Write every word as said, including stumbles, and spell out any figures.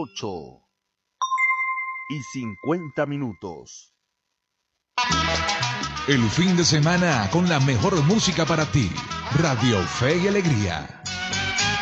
ocho y cincuenta minutos. El fin de semana con la mejor música para ti. Radio Fe y Alegría.